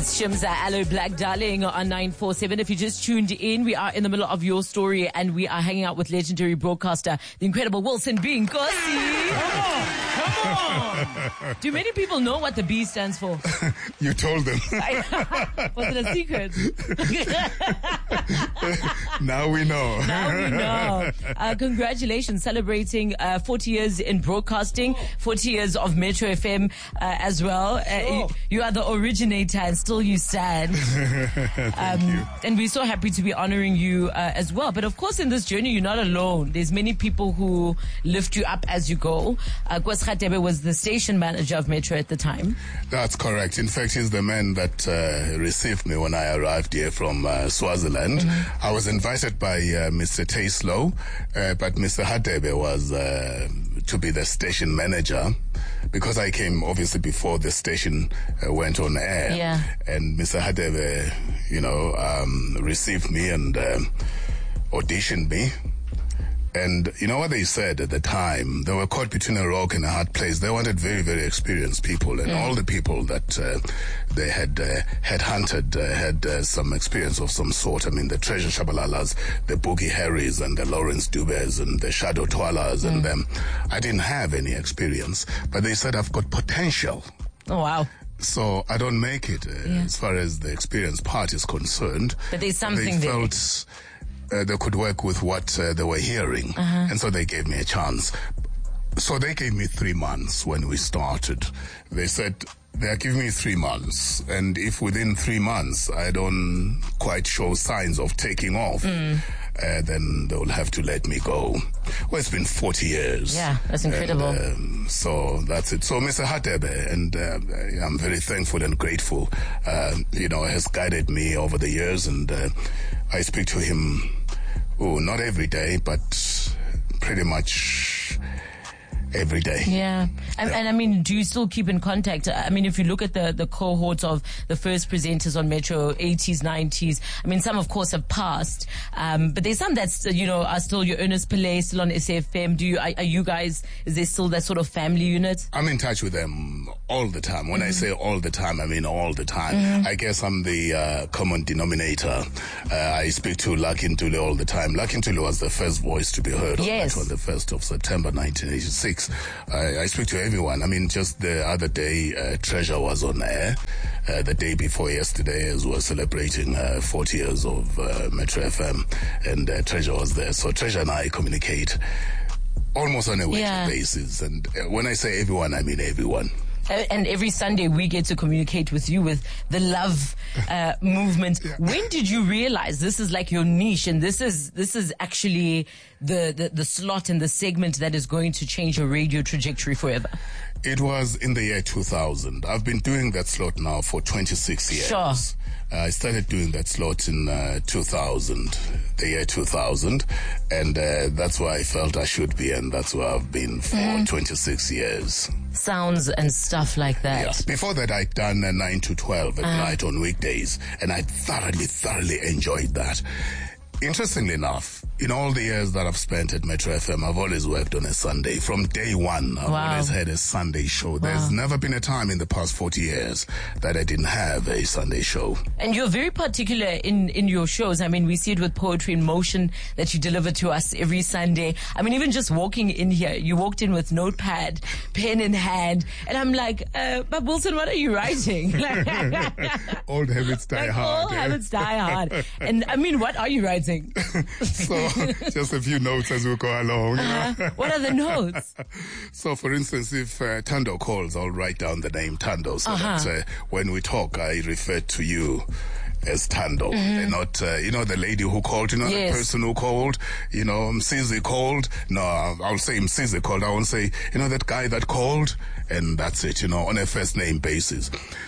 It's Shimza Aloe Black Darling on 947. If you just tuned in, we are in the middle of your story and we are hanging out with legendary broadcaster, the incredible Wilson B. Nkosi. Come on. Do many people know what the B stands for? You told them. Was it a secret? Now we know. Now we know. Congratulations, celebrating 40 years in broadcasting, 40 years of Metro FM as well. Sure. You are the originator and still you stand. Thank you. And we're so happy to be honoring you as well. But of course, in this journey, you're not alone. There's many people who lift you up as you go. Kwes Radebe was the station manager of Metro at the time. That's correct. In fact, he's the man that received me when I arrived here from Swaziland. Mm-hmm. I was invited by Mr. Tayslow, but Mr. Radebe was to be the station manager because I came obviously before the station went on air. Yeah. And Mr. Radebe, received me and auditioned me. And you know what they said at the time? They were caught between a rock and a hard place. They wanted very, very experienced people. And all the people that they had hunted had some experience of some sort. I mean, the Treasure Shabalalas, the Boogie Harrys, and the Lawrence Dubes, and the Shadow Twalas, and them. I didn't have any experience. But they said, I've got potential. Oh, wow. So I don't make it as far as the experience part is concerned. But there's something they there. Felt they could work with what they were hearing. And so they gave me a chance. So they gave me 3 months when we started. They said, they are giving me 3 months. And if within 3 months I don't quite show signs of taking off, then they will have to let me go. Well, it's been 40 years. Yeah, that's incredible. And, so that's it. So Mr. Radebe, and I'm very thankful and grateful, has guided me over the years, and I speak to him, not every day, but pretty much every day. Yeah. And I mean, do you still keep in contact? I mean, if you look at the cohort of the first presenters on Metro, 80s, 90s, I mean, some of course have passed, but there's some that's, are still your Ernest Pillay, still on SAFM. Are you guys, is there still that sort of family unit? I'm in touch with them all the time. When I say all the time, I mean all the time. I guess I'm the common denominator. I speak to Lucky Ntuli all the time. Lucky Ntuli was the first voice to be heard on Metro on the 1st of September 1986. I speak to everyone. I mean, just the other day, Treasure was on air. The day before yesterday, as we were celebrating 40 years of Metro FM, and Treasure was there. So Treasure and I communicate almost on a weekly basis. And when I say everyone, I mean everyone. And every Sunday we get to communicate with you with the love movement. Yeah. When did you realize this is like your niche and this is actually the slot and the segment that is going to change your radio trajectory forever? It was in the year 2000. I've been doing that slot now for 26 years. Sure. I started doing that slot in 2000, the year 2000, and that's where I felt I should be, and that's where I've been for 26 years. Sounds and stuff like that. Yes. Before that, I'd done 9 to 12 at night on weekdays, and I thoroughly enjoyed that. Interestingly enough, in all the years that I've spent at Metro FM, I've always worked on a Sunday. From day one, I've always had a Sunday show. There's never been a time in the past 40 years that I didn't have a Sunday show. And you're very particular in your shows. I mean, we see it with Poetry in Motion that you deliver to us every Sunday. I mean, even just walking in here, you walked in with notepad, pen in hand, and I'm like, but Wilson, what are you writing? Old habits die hard. Old habits die hard. And I mean, what are you writing? So, just a few notes as we go along. What are the notes? So, for instance, if Tando calls, I'll write down the name Tando so that when we talk, I refer to you as Tando, and not, the lady who called, the person who called, Msizi called. No, I'll say Msizi called. I won't say, that guy that called, and that's it, on a first name basis.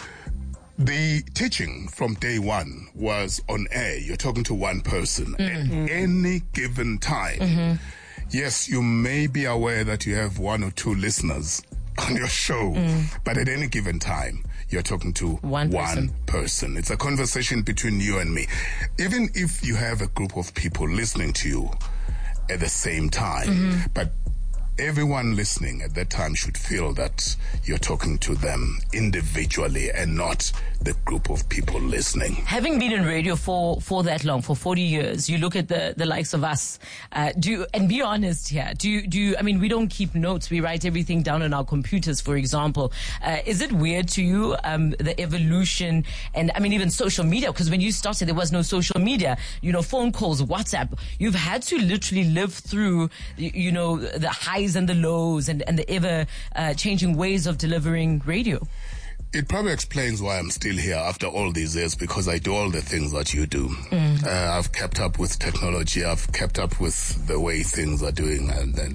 The teaching from day one was on air. You're talking to one person at any given time. Yes, you may be aware that you have 1 or 2 listeners on your show, but at any given time, you're talking to one person. It's a conversation between you and me. Even if you have a group of people listening to you at the same time, but everyone listening at that time should feel that you're talking to them individually and not the group of people listening. Having been in radio for that long, for 40 years, you look at the likes of us, and be honest here, do you, I mean, we don't keep notes, we write everything down on our computers, for example. Is it weird to you, the evolution, and I mean, even social media? Because when you started, there was no social media, phone calls, WhatsApp. You've had to literally live through, the highs and the lows and the ever changing ways of delivering radio. It probably explains why I'm still here after all these years, because I do all the things that you do. I've kept up with technology. I've kept up with the way things are doing,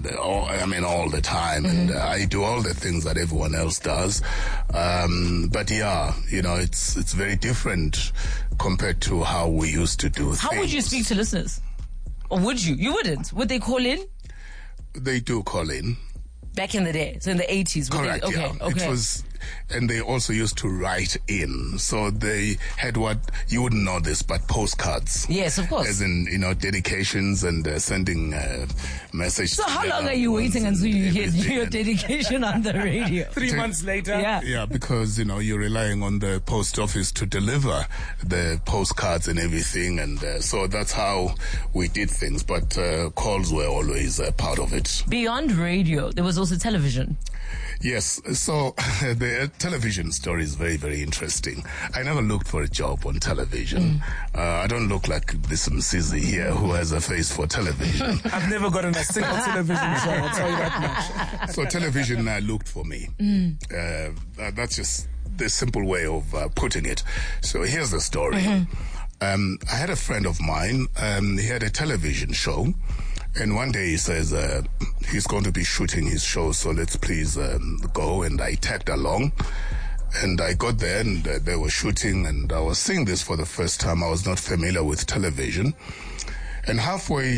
all the time. And I do all the things that everyone else does. But yeah, it's very different compared to how we used to do things. How would you speak to listeners? Or would you? You wouldn't. Would they call in? They do call in. Back in the day, so in the 80s. Correct, okay. It was, and they also used to write in. So they had what, you wouldn't know this, but postcards. Yes, of course. As in, dedications and sending messages. So how long are you waiting until you hear your dedication on the radio? 3 months later? Yeah, because, you're relying on the post office to deliver the postcards and everything. And so that's how we did things. But calls were always a part of it. Beyond radio, there was also television. Yes, so the television story is very, very interesting. I never looked for a job on television. I don't look like this Msizi here who has a face for television. I've never gotten a single television show, I'll tell you that much. So television looked for me. That's just the simple way of putting it. So here's the story. I had a friend of mine, he had a television show. And one day he says he's going to be shooting his show, so let's please go. And I tagged along. And I got there and they were shooting, and I was seeing this for the first time. I was not familiar with television. And halfway,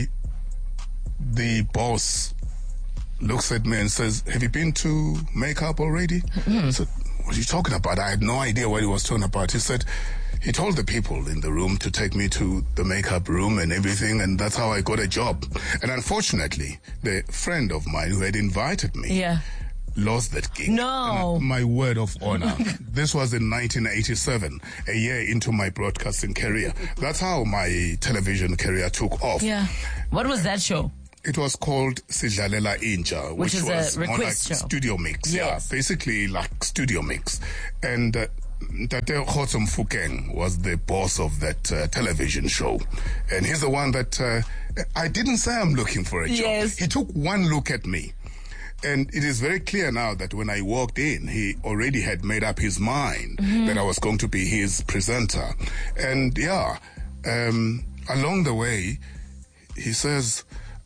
the boss looks at me and says, "Have you been to makeup already?" I said, "What are you talking about?" I had no idea what he was talking about. He said, he told the people in the room to take me to the makeup room and everything, and that's how I got a job. And unfortunately, the friend of mine who had invited me lost that gig. No. My word of honor. This was in 1987, a year into my broadcasting career. That's how my television career took off. Yeah. What was that show? It was called Sidlalela Inja, which is was a more like request show. Studio Mix. Yes. Yeah, basically like Studio Mix. And Tate Khotsum Fukeng was the boss of that television show. And he's the one that I didn't say I'm looking for a job. Yes. He took one look at me. And it is very clear now that when I walked in, he already had made up his mind that I was going to be his presenter. And along the way, he says,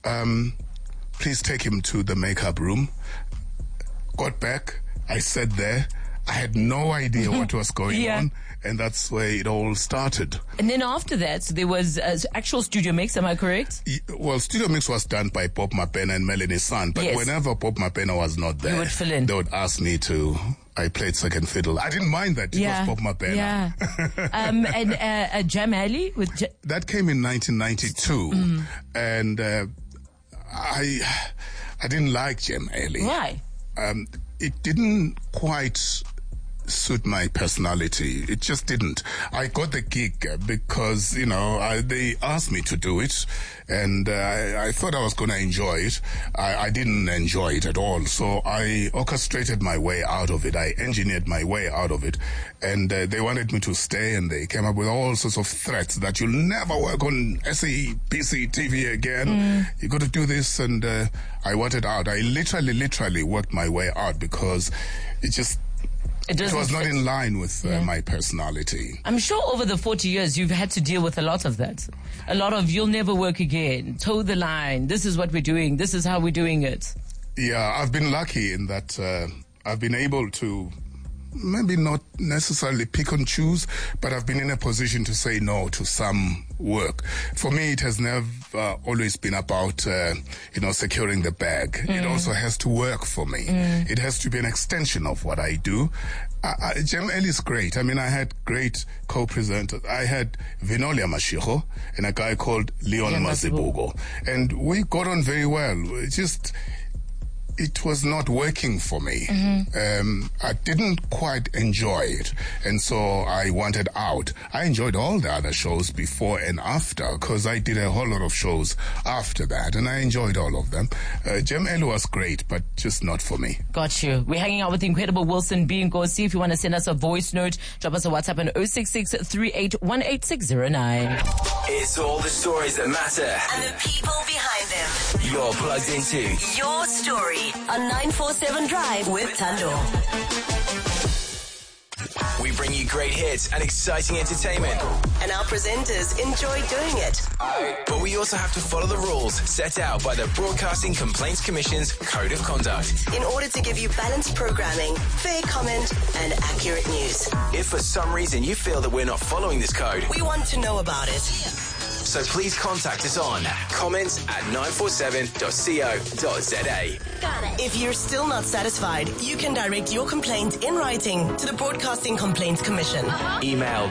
please take him to the makeup room. Got back, I sat there. I had no idea what was going on, and that's where it all started. And then after that, there was actual Studio Mix, am I correct? Well, Studio Mix was done by Bob Mapena and Melanie San, but whenever Bob Mapena was not there, you would fill in. They would ask me to... I played second fiddle. I didn't mind that. It was Bob Mapena. Yeah. And Jam Alley? That came in 1992, and I didn't like Jam Alley. Why? It didn't quite suit my personality. It just didn't. I got the gig because, they asked me to do it, and I thought I was going to enjoy it. I didn't enjoy it at all, so I orchestrated my way out of it. I engineered my way out of it, and they wanted me to stay, and they came up with all sorts of threats that you'll never work on SABC TV again. You got to do this, and I wanted out. I literally worked my way out because it was not in line with my personality. I'm sure over the 40 years you've had to deal with a lot of that. A lot of you'll never work again, toe the line, this is what we're doing, this is how we're doing it. Yeah, I've been lucky in that I've been able to maybe not necessarily pick and choose, but I've been in a position to say no to some work. For me, it has never always been about, securing the bag. It also has to work for me. It has to be an extension of what I do. Jam Alley is great. I mean, I had great co-presenters. I had Vinolia Mashiko and a guy called Leon Mazibugo. And we got on very well. it was not working for me. I didn't quite enjoy it, and so I wanted out. I enjoyed all the other shows before and after, because I did a whole lot of shows after that, and I enjoyed all of them. Gem Elo was great, but just not for me. Got you. We're hanging out with the incredible Wilson B. Nkosi. If you want to send us a voice note, drop us a WhatsApp on 066-3818-609. It's all the stories that matter and the people behind them. You're plugged into Your Story on 947 Drive with Thando. We bring you great hits and exciting entertainment. And our presenters enjoy doing it. But we also have to follow the rules set out by the Broadcasting Complaints Commission's Code of Conduct. In order to give you balanced programming, fair comment, and accurate news. If for some reason you feel that we're not following this code, we want to know about it. So please contact us on comments@947.co.za. If you're still not satisfied, you can direct your complaint in writing to the Broadcasting Complaints Commission. Email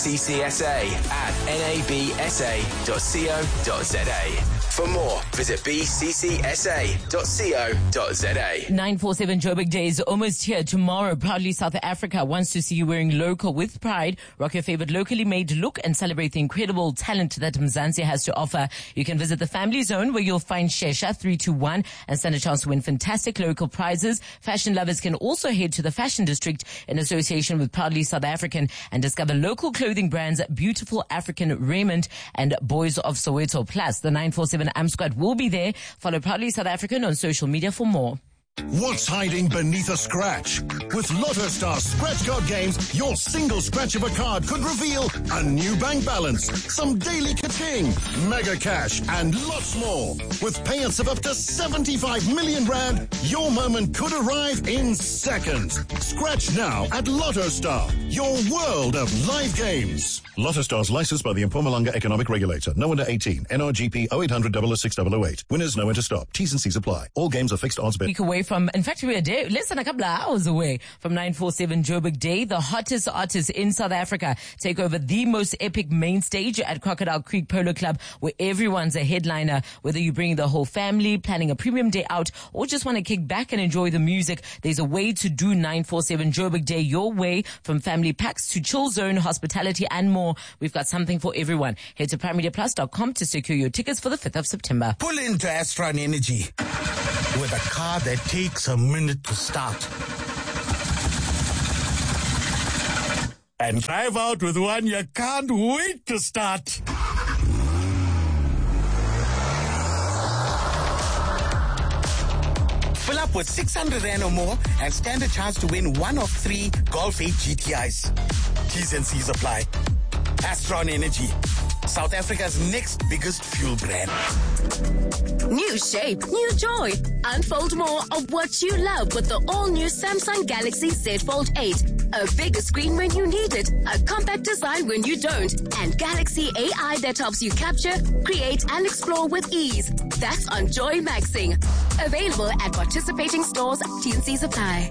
bccsa@nabsa.co.za. For more, visit bccsa.co.za. 947 Joburg Day is almost here. Tomorrow, Proudly South Africa wants to see you wearing local with pride. Rock your favorite locally made look and celebrate the incredible talent that Mzansi has to offer. You can visit the Family Zone, where you'll find Shesha 321 and stand a chance to win fantastic local prizes. Fashion lovers can also head to the Fashion District in association with Proudly South African and discover local clothing brands, Beautiful African Raiment and Boys of Soweto. Plus, the 947 Am Squad will be there. Follow Proudly South African on social media for more. What's hiding beneath a scratch? With Lotto Star scratch card games, your single scratch of a card could reveal a new bank balance, some daily ka-ching, mega cash, and lots more. With payouts of up to 75 million rand, your moment could arrive in seconds. Scratch now at Lotto Star, your world of live games. Lotto Star's licensed by the Mpumalanga Economic Regulator. No under 18. NRGP 0800 006 Winners know when to stop. T's and C's apply. All games are fixed odds bet. Week away from, in fact, we're less than a couple of hours away from 947 Joburg Day. The hottest artists in South Africa take over the most epic main stage at Crocodile Creek Polo Club, where everyone's a headliner. Whether you bring the whole family, planning a premium day out, or just want to kick back and enjoy the music, there's a way to do 947 Joburg Day your way. From family packs to chill zone, hospitality, and more. We've got something for everyone. Head to primemediaplus.com to secure your tickets for the 5th of September. Pull into Astron Energy with a car that takes a minute to start. And drive out with one you can't wait to start. Fill up with 600 Rand or more and stand a chance to win one of 3 Golf 8 GTIs. T's and C's apply. Astron Energy, South Africa's next biggest fuel brand. New shape, new joy. Unfold more of what you love with the all-new Samsung Galaxy Z Fold 8. A bigger screen when you need it, a compact design when you don't, and Galaxy AI that helps you capture, create, and explore with ease. That's on Joy Maxing. Available at participating stores. T&Cs apply.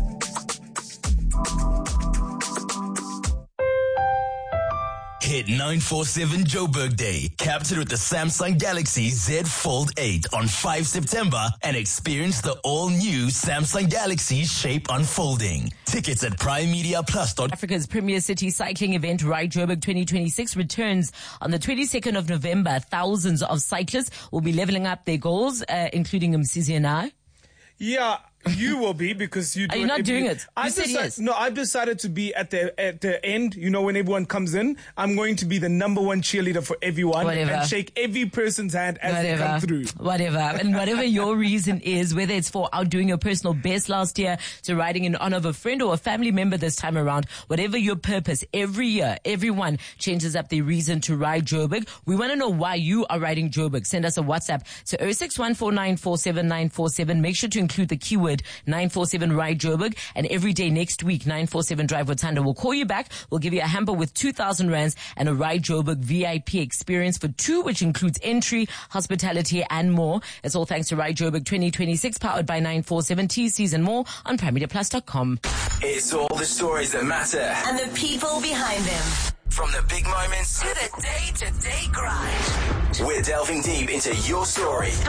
Hit 947 Joburg Day. Capture with the Samsung Galaxy Z Fold 8 on 5 September and experience the all-new Samsung Galaxy shape unfolding. Tickets at primemediaplus.com. Africa's premier city cycling event, Ride Joburg 2026, returns on the 22nd of November. Thousands of cyclists will be leveling up their goals, including Msizi and I. Yeah, you will be, because you do. Are you not doing it? You said yes. No, I've decided to be at the end. You know, when everyone comes in, I'm going to be the number one cheerleader for everyone. Whatever. And shake every person's hand as they come through. Whatever. And whatever your reason is, whether it's for outdoing your personal best last year, to riding in honor of a friend or a family member this time around, whatever your purpose, every year, everyone changes up their reason to ride Joburg. We want to know why you are riding Joburg. Send us a WhatsApp to 0614947947. Make sure to include the keyword 947 Ride Joburg, and every day next week 947 Drive with Thando will call you back. We'll give you a hamper with 2,000 rands and a Ride Joburg VIP experience for 2, which includes entry, hospitality, and more. It's all thanks to Ride Joburg 2026, powered by 947 TCs and more on primemediaplus.com. It's all the stories that matter and the people behind them. from the big moments to the day-to-day grind. We're delving deep into your story.